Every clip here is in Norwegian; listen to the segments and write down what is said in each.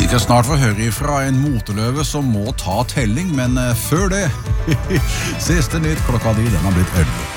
Vi skal snart få høre fra en moteløve som må ta telling, men før det, siste nytt klokka 10, den har blitt 11.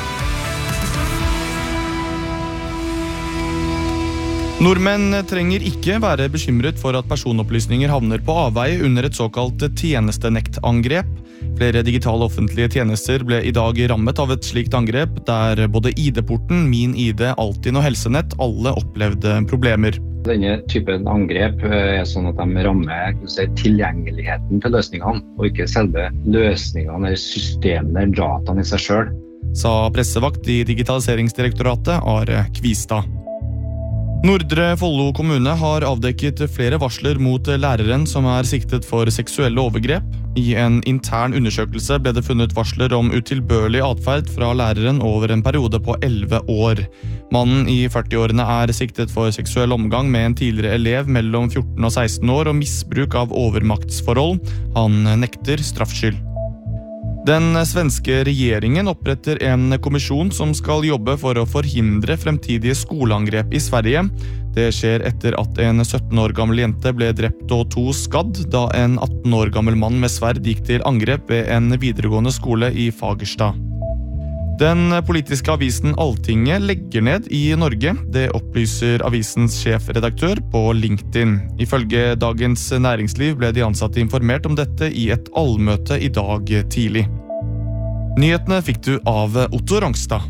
Nordmenn trenger ikke være bekymret for at personopplysninger havner på avveie under et såkalt tjenestenektangrep. Flere digitale offentlige tjenester ble I dag rammet av et slikt angrep, der både ID-porten, Min ID, Altinn og Helsenett alle opplevde problemer. Denne typen angrep sånn at de rammer tilgjengeligheten til løsningene, og ikke selve løsningene eller systemene eller dataene I seg selv. Sa pressevakt I Digitaliseringsdirektoratet, Are Kvistad. Nordre Follo kommune har avdekket flere varsler mot læreren som siktet for seksuelle overgrep. I en intern undersøkelse ble det funnet varsler om utilbørlig atferd fra læreren over en periode på 11 år. Mannen I 40-årene siktet for seksuell omgang med en tidligere elev mellom 14 og 16 år og misbruk av overmaktsforhold. Han nekter straffskyld. Den svenske regjeringen oppretter en kommisjon som skal jobbe for å forhindre fremtidige skoleangrep I Sverige. Det skjer etter at en 17 år gammel jente ble drept og 2 skadd, da en 18 år gammel mann med sverd gikk til angrep ved en videregående skole I Fagerstad. Den politiske avisen Altinget legger ned I Norge. Det opplyser avisens sjefredaktør på LinkedIn. Ifølge Dagens Næringsliv ble de ansatte informert om dette I et allmøte I dag tidlig. Nyhetene fikk du av Otto Rongstad.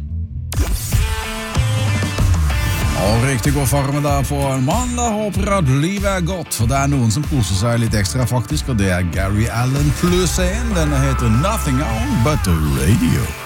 Og riktig god formiddag på en mandag. Håper at livet godt, for det noen som koser seg litt ekstra faktisk, og det Gary Allen pluss 1. Denne heter Nothing On But The Radio.